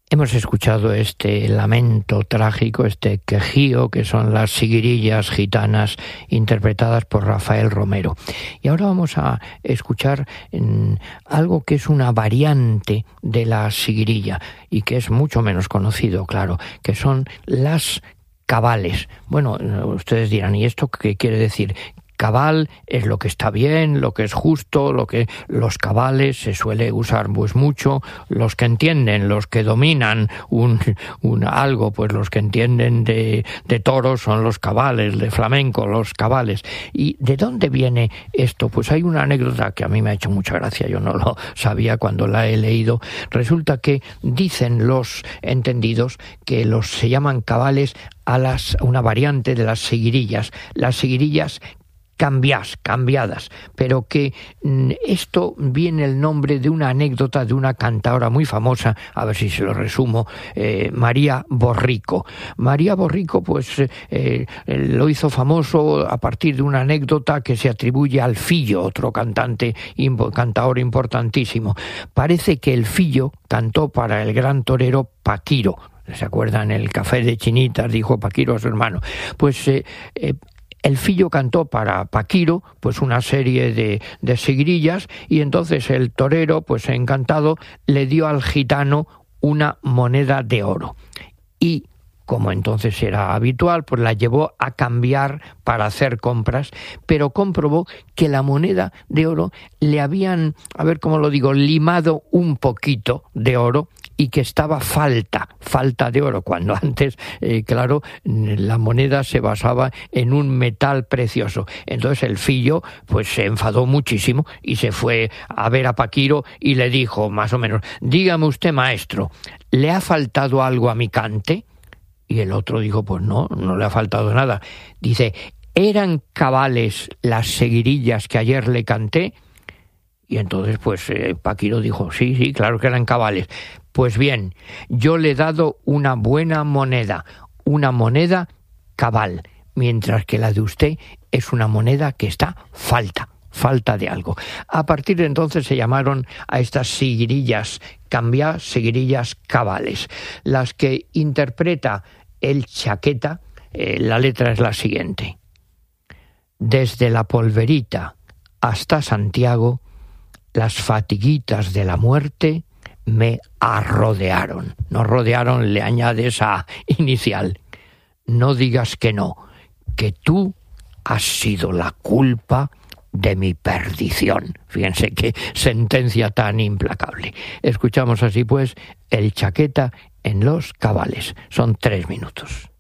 Hemos escuchado este lamento trágico, este quejío, que son las siguirillas gitanas interpretadas por Rafael Romero. Y ahora vamos a escuchar algo que es una variante de la siguirilla y que es mucho menos conocido, claro, que son las cabales. Bueno, ustedes dirán, ¿y esto qué quiere decir? Cabal es lo que está bien, lo que es justo, lo que los cabales se suele usar pues mucho, los que entienden, los que dominan algo, pues los que entienden de toros son los cabales, de flamenco, los cabales. ¿Y de dónde viene esto? Pues hay una anécdota que a mí me ha hecho mucha gracia, yo no lo sabía cuando la he leído. Resulta que dicen los entendidos que se llaman cabales a una variante de las seguirillas. Las seguirillas cambiadas, pero que esto viene el nombre de una anécdota de una cantaora muy famosa, a ver si se lo resumo, María Borrico. María Borrico pues lo hizo famoso a partir de una anécdota que se atribuye al Fillo, otro cantaor importantísimo. Parece que el Fillo cantó para el gran torero Paquiro. ¿Se acuerdan? El café de Chinitas, dijo Paquiro a su hermano. Pues el Fillo cantó para Paquiro pues una serie de seguirillas, y entonces el torero, pues encantado, le dio al gitano una moneda de oro. Y como entonces era habitual, pues la llevó a cambiar para hacer compras, pero comprobó que la moneda de oro le habían, a ver cómo lo digo, limado un poquito de oro, y que estaba falta de oro, cuando antes, claro, la moneda se basaba en un metal precioso. Entonces el Fillo pues se enfadó muchísimo y se fue a ver a Paquiro y le dijo más o menos: dígame usted, maestro, ¿le ha faltado algo a mi cante? Y el otro dijo: pues no le ha faltado nada. Dice: ¿eran cabales las seguirillas que ayer le canté? Y entonces pues Paquiro dijo: sí, claro que eran cabales. Pues bien, yo le he dado una buena moneda, una moneda cabal, mientras que la de usted es una moneda que está falta de algo. A partir de entonces se llamaron a estas seguirillas seguirillas cabales. Las que interpreta el Chaqueta, la letra es la siguiente: desde la Polverita hasta Santiago, las fatiguitas de la muerte me arrodearon. No rodearon, le añade esa inicial. No digas que no, que tú has sido la culpa de mi perdición. Fíjense qué sentencia tan implacable. Escuchamos así pues el Chaqueta en los cabales. Son 3 minutos.